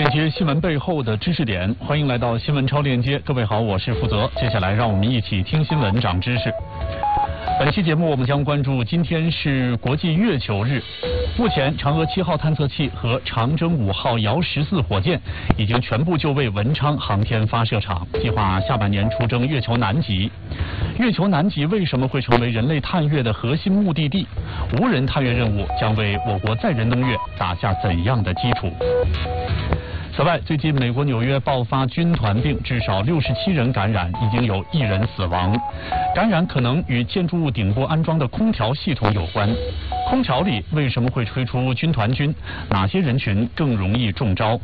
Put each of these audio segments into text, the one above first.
链接新闻背后的知识点，欢迎来到新闻超链接。各位好，我是负责。接下来让我们一起听新闻长知识。本期节目我们将关注，今天是国际月球日。目前，嫦娥7号探测器和长征5号遥14火箭已经全部就位文昌航天发射场，计划下半年出征月球南极。月球南极为什么会成为人类探月的核心目的地？无人探月任务将为我国载人登月打下怎样的基础？此外，最近美国纽约爆发军团病，至少67人感染，已经有1人死亡。感染可能与建筑物顶部安装的空调系统有关。空调里为什么会吹出军团菌？哪些人群更容易中招？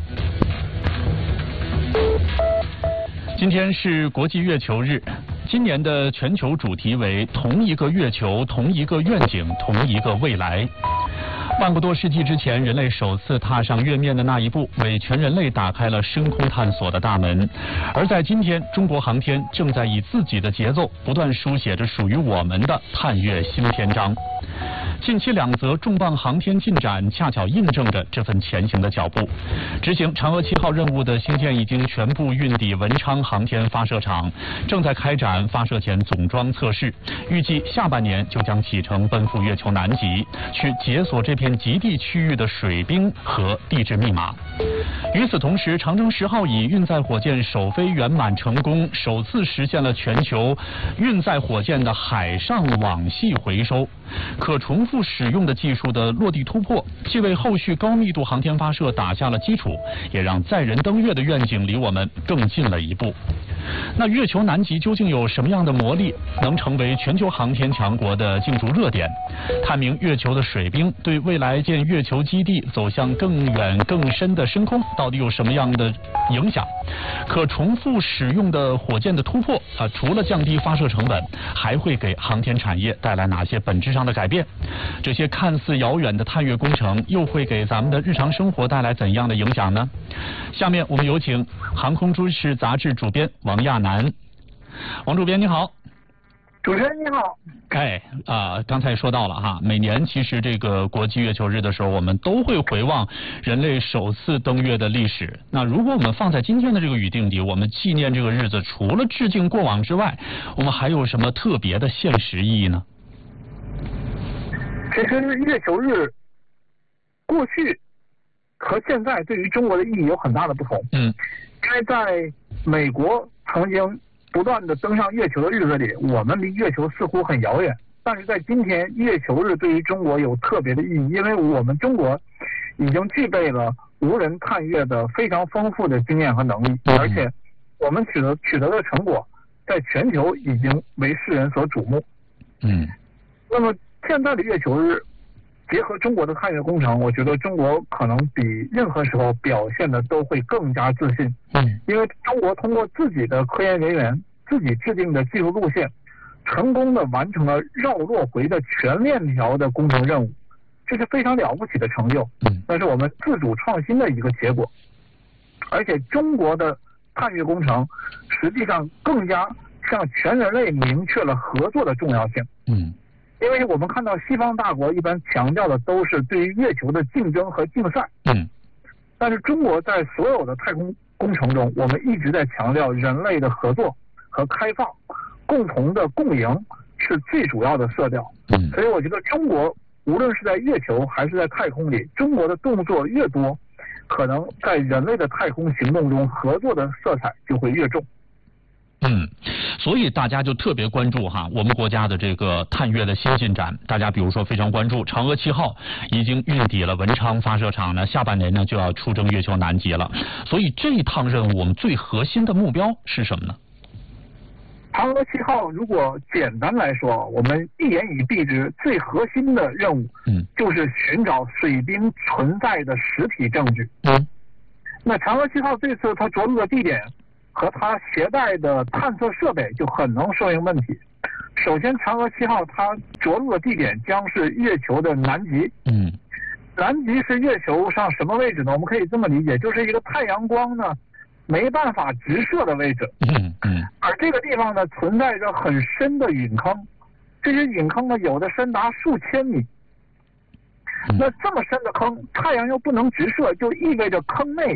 今天是国际月球日，今年的全球主题为“同一个月球，同一个愿景，同一个未来”。万个多世纪之前，人类首次踏上月面的那一步，为全人类打开了深空探索的大门。而在今天，中国航天正在以自己的节奏，不断书写着属于我们的探月新篇章。近期2则重磅航天进展，恰巧印证着这份前行的脚步。执行嫦娥7号任务的星舰已经全部运抵文昌航天发射场，正在开展发射前总装测试，预计下半年就将启程奔赴月球南极，去解锁这片极地区域的水冰和地质密码。与此同时，长征10号乙运载火箭首飞圆满成功，首次实现了全球运载火箭的海上网系回收。可重复使用的技术的落地突破，既为后续高密度航天发射打下了基础，也让载人登月的愿景离我们更近了一步。那月球南极究竟有什么样的魔力，能成为全球航天强国的竞逐热点？探明月球的水冰对未来建月球基地走向更远更深的深空到底有什么样的影响？可重复使用的火箭的突破除了降低发射成本，还会给航天产业带来哪些本质上的改变？这些看似遥远的探月工程又会给咱们的日常生活带来怎样的影响呢？下面我们有请航空知识杂志主编王亚楠。王主编你好。 主持人你好。 刚才说到了哈，每年其实这个国际月球日的时候，我们都会回望人类首次登月的历史。那如果我们放在今天的这个语境里，我们纪念这个日子，除了致敬过往之外，我们还有什么特别的现实意义呢？ 其实月球日过去和现在对于中国的意义有很大的不同。因为在美国曾经不断的登上月球的日子里，我们离月球似乎很遥远。但是在今天，月球日对于中国有特别的意义，因为我们中国已经具备了无人探月的非常丰富的经验和能力，而且我们取得的成果在全球已经为世人所瞩目。那么现在的月球日结合中国的探月工程，我觉得中国可能比任何时候表现的都会更加自信。因为中国通过自己的科研人员自己制定的技术路线，成功的完成了绕落回的全链条的工程任务，这是非常了不起的成就。那是我们自主创新的一个结果。而且中国的探月工程实际上更加向全人类明确了合作的重要性。因为我们看到西方大国一般强调的都是对于月球的竞争和竞赛。但是中国在所有的太空工程中，我们一直在强调人类的合作和开放，共同的共赢是最主要的色调。所以我觉得中国无论是在月球还是在太空里，中国的动作越多，可能在人类的太空行动中合作的色彩就会越重。 所以大家就特别关注我们国家的这个探月的新进展。大家比如说非常关注嫦娥7号已经运抵了文昌发射场呢，下半年呢就要出征月球南极了。所以这一趟任务我们最核心的目标是什么呢？ 嫦娥7号如果简单来说，我们一言以蔽之，最核心的任务就是寻找水冰存在的实体证据。那嫦娥7号这次它着陆的地点和它携带的探测设备就很能说明问题。首先，嫦娥7号它着陆的地点将是月球的南极。南极是月球上什么位置呢？我们可以这么理解，就是一个太阳光呢没办法直射的位置。而这个地方呢存在着很深的陨坑，这些陨坑呢有的深达数千米。那这么深的坑，太阳又不能直射，就意味着坑内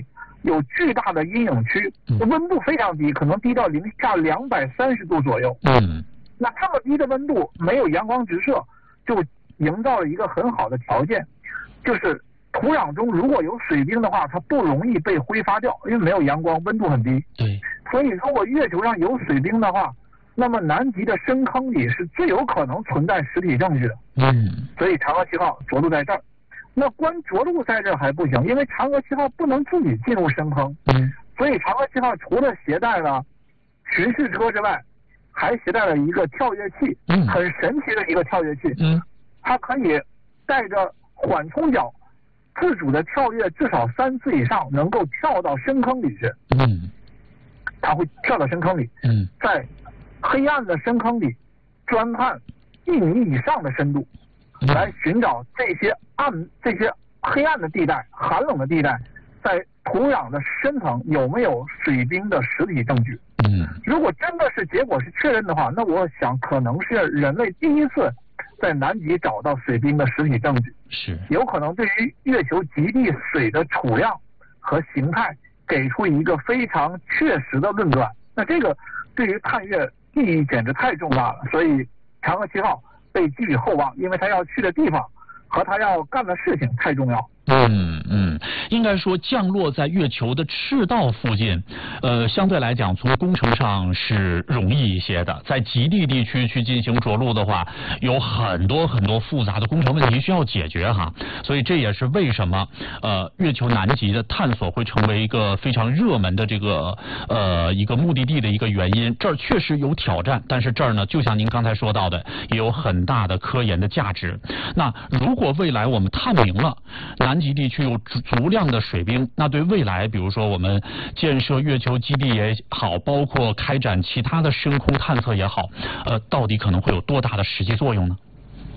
有巨大的阴影区，温度非常低，可能低到零下230度左右。那这么低的温度，没有阳光直射，就营造了一个很好的条件，就是土壤中如果有水冰的话，它不容易被挥发掉，因为没有阳光，温度很低。 对。 所以如果月球上有水冰的话，那么南极的深坑里是最有可能存在实体证据的。所以嫦娥7号着陆在这儿。那光着陆在这儿还不行，因为嫦娥7号不能自己进入深坑。所以嫦娥7号除了携带了巡视车之外，还携带了一个跳跃器，很神奇的一个跳跃器。它可以带着缓冲脚，自主的跳跃至少3次以上，能够跳到深坑里去。它会跳到深坑里，在黑暗的深坑里钻探1米以上的深度，来寻找这些黑暗的地带、寒冷的地带，在土壤的深层有没有水冰的实体证据。如果真的是结果是确认的话，那我想可能是人类第一次在南极找到水冰的实体证据， 是有可能对于月球极地水的储量和形态给出一个非常确实的论断。那这个对于探月意义简直太重大了，所以嫦娥7号被寄予厚望，因为他要去的地方和他要干的事情太重要。 应该说降落在月球的赤道附近，相对来讲从工程上是容易一些的。在极地地区去进行着陆的话，有很多复杂的工程问题需要解决哈。所以这也是为什么月球南极的探索会成为一个非常热门的这个一个目的地的一个原因。这儿确实有挑战，但是这儿呢，就像您刚才说到的，也有很大的科研的价值。那如果未来我们探明了南极地区有足量的水冰，那对未来比如说我们建设月球基地也好，包括开展其他的深空探测也好，到底可能会有多大的实际作用呢？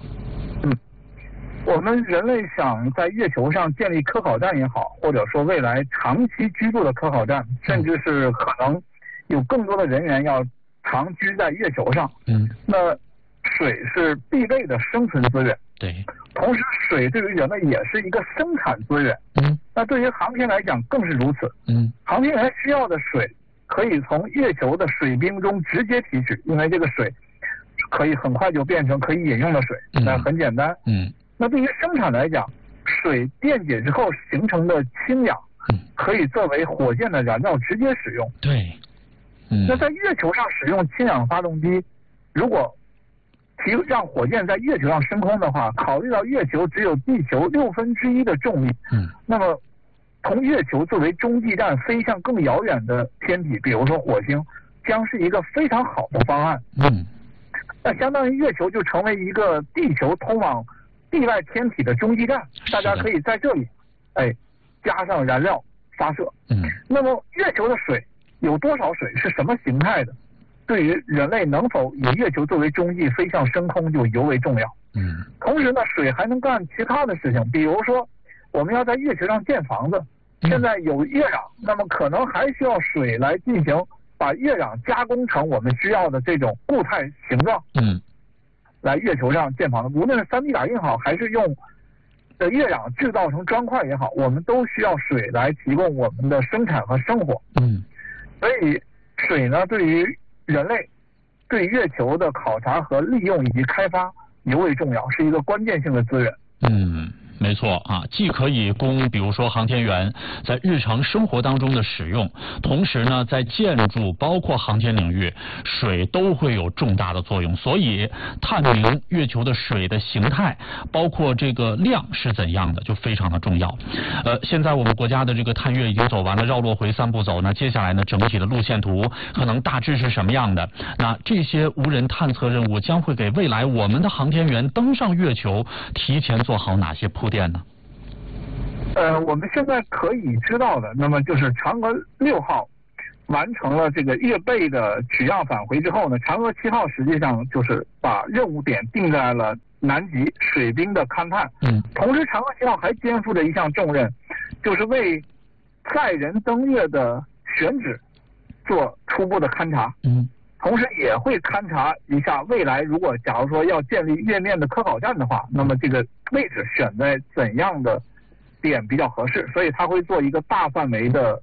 我们人类想在月球上建立科考站也好，或者说未来长期居住的科考站，甚至是可能有更多的人员要长居在月球上。那水是必备的生存资源。 对。 同时，水对于人类也是一个生产资源。那对于航天来讲更是如此。航天员需要的水可以从月球的水冰中直接提取，因为这个水可以很快就变成可以饮用的水，那很简单。那对于生产来讲，水电解之后形成的氢氧可以作为火箭的燃料直接使用。 对。 那在月球上使用氢氧发动机，如果让火箭在月球上升空的话，考虑到月球只有地球1/6的重力，那么从月球作为中继站飞向更遥远的天体，比如说火星，将是一个非常好的方案。那相当于月球就成为一个地球通往地外天体的中继站，大家可以在这里，加上燃料发射。那么月球的水有多少水，是什么形态的？对于人类能否以月球作为中继飞向深空就尤为重要。同时呢，水还能干其他的事情，比如说我们要在月球上建房子，现在有月壤，那么可能还需要水来进行把月壤加工成我们需要的这种固态形状。来月球上建房子，无论是3D 打印好，还是用月壤制造成砖块也好，我们都需要水来提供我们的生产和生活。所以水呢，对于人类对月球的考察和利用以及开发尤为重要，是一个关键性的资源。 没错啊，既可以供比如说航天员在日常生活当中的使用，同时呢，在建筑包括航天领域，水都会有重大的作用。所以探明月球的水的形态，包括这个量是怎样的，就非常的重要。现在我们国家的这个探月已经走完了绕落回3步走，那接下来呢，整体的路线图可能大致是什么样的？那这些无人探测任务将会给未来我们的航天员登上月球提前做好哪些铺垫呢？ 我们现在可以知道的，那么就是嫦娥6号完成了这个月背的取样返回之后呢，嫦娥7号实际上就是把任务点定在了南极水冰的勘探。同时嫦娥7号还肩负着一项重任，就是为载人登月的选址做初步的勘察。同时也会勘察一下未来如果假如说要建立月面的科考站的话，那么这个位置选在怎样的点比较合适，所以他会做一个大范围的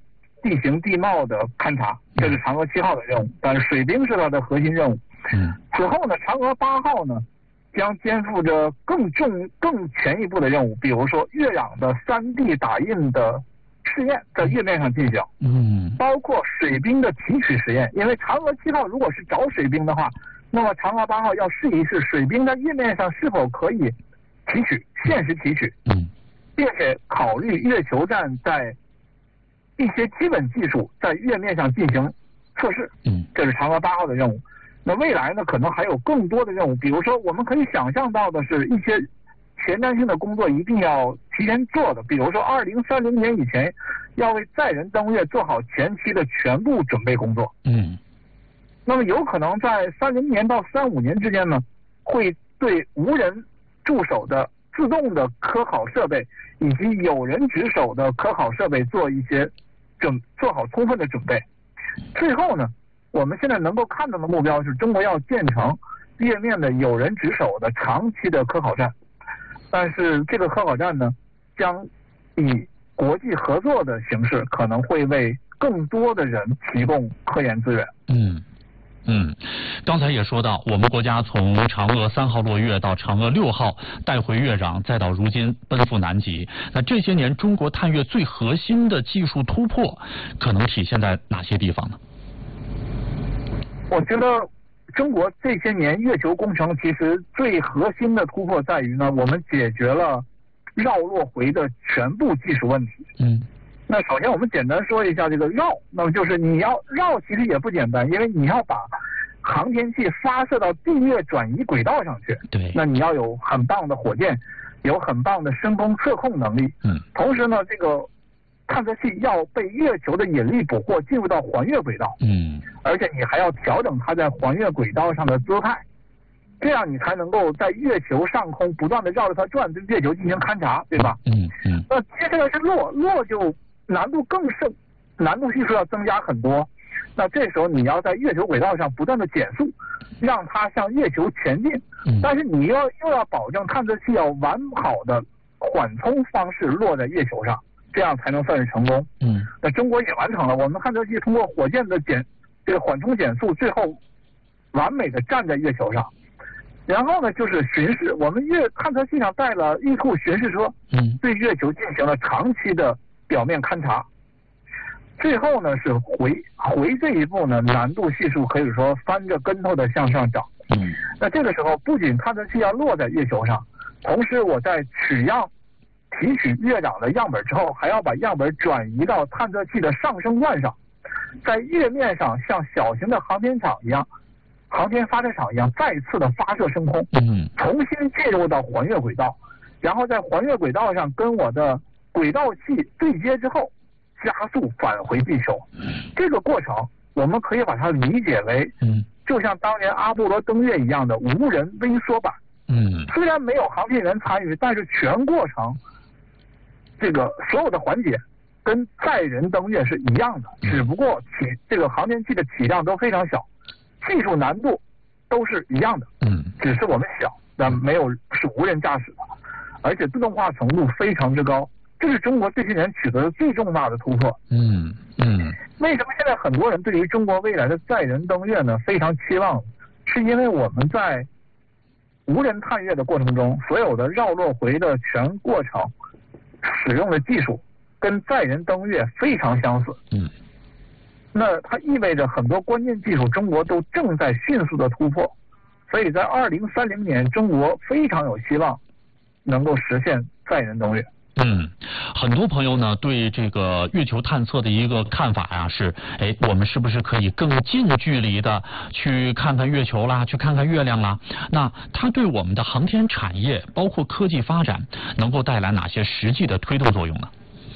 地形地貌的勘察，这是嫦娥7号的任务，但是水兵是它的核心任务。此后呢，嫦娥8号呢将肩负着更前一步的任务，比如说月壤的3D 打印的试验在月面上进行，包括水兵的提取实验。因为嫦娥7号如果是找水兵的话，那么嫦娥8号要试一试水兵在月面上是否可以提取，现实提取，并且考虑月球站在一些基本技术在月面上进行测试，这是嫦娥8号的任务。那未来呢，可能还有更多的任务，比如说我们可以想象到的是一些前瞻性的工作一定要提前做的，比如说2030年以前要为载人登月做好前期的全部准备工作。那么有可能在30年到35年之间呢，会对无人驻守的自动的科考设备以及有人值守的科考设备做好充分的准备。最后呢，我们现在能够看到的目标是中国要建成月面的有人值守的长期的科考站，但是这个科考站呢，将以国际合作的形式，可能会为更多的人提供科研资源。 刚才也说到，我们国家从嫦娥3号落月到嫦娥6号带回月壤，再到如今奔赴南极，那这些年中国探月最核心的技术突破，可能体现在哪些地方呢？ 我觉得中国这些年月球工程其实最核心的突破在于呢，我们解决了绕落回的全部技术问题。那首先我们简单说一下这个绕，那么就是你要绕其实也不简单，因为你要把航天器发射到地月转移轨道上去。那你要有很棒的火箭，有很棒的深空测控能力。同时呢，这个探测器要被月球的引力捕获，进入到环月轨道。而且你还要调整它在环月轨道上的姿态，这样你才能够在月球上空不断的绕着它转，对月球进行勘察，对吧？那接下来是落就难度更甚，难度系数要增加很多。那这时候你要在月球轨道上不断的减速，让它向月球前进。但是你又要保证探测器要完好的缓冲方式落在月球上，这样才能算是成功。那中国也完成了，我们探测器通过火箭的这个缓冲减速，最后完美的站在月球上。然后呢，就是巡视，我们探测器上带了玉兔巡视车，对月球进行了长期的表面勘察。最后呢是回这一步呢，难度系数可以说翻着跟头的向上涨。那这个时候不仅探测器要落在月球上，同时我在提取月壤的样本之后，还要把样本转移到探测器的上升段上，在月面上像小型的航天发射场一样再次的发射升空，重新进入到环月轨道，然后在环月轨道上跟我的轨道器对接之后，加速返回地球。这个过程我们可以把它理解为，就像当年阿波罗登月一样的无人微缩版。虽然没有航天员参与，但是全过程这个所有的环节跟载人登月是一样的，只不过这个航天器的体量都非常小，技术难度都是一样的，只是我们小，但没有是无人驾驶的，而且自动化程度非常之高，这是中国这些年取得的最重大的突破。为什么现在很多人对于中国未来的载人登月呢非常期望？是因为我们在无人探月的过程中，所有的绕落回的全过程使用的技术跟载人登月非常相似。那它意味着很多关键技术中国都正在迅速的突破，所以在2030年中国非常有希望能够实现载人登月。 很多朋友呢对这个月球探测的一个看法呀是，我们是不是可以更近距离的去看看月球啦，去看看月亮啦？那它对我们的航天产业，包括科技发展，能够带来哪些实际的推动作用呢？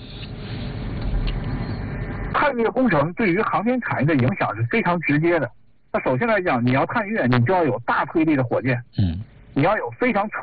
探月工程对于航天产业的影响是非常直接的。那首先来讲，你要探月，你就要有大推力的火箭，你要有非常